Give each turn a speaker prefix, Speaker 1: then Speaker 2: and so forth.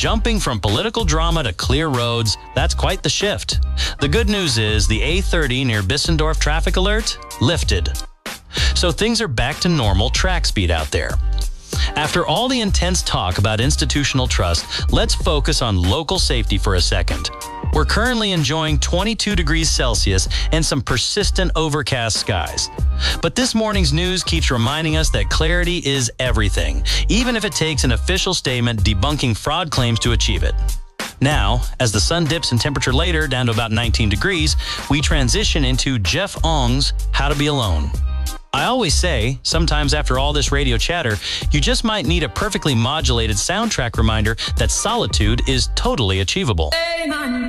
Speaker 1: Jumping from political drama to clear roads, that's quite the shift. The good news is the A30 near Bissendorf traffic alert lifted. So things are back to normal track speed out there. After all the intense talk about institutional trust, let's focus on local safety for a second. We're currently enjoying 22 degrees Celsius and some persistent overcast skies. But this morning's news keeps reminding us that clarity is everything, even if it takes an official statement debunking fraud claims to achieve it. Now, as the sun dips in temperature later down to about 19 degrees, we transition into Jeff Ong's How to Be Alone. I always say, sometimes after all this radio chatter, you just might need a perfectly modulated soundtrack reminder that solitude is totally achievable.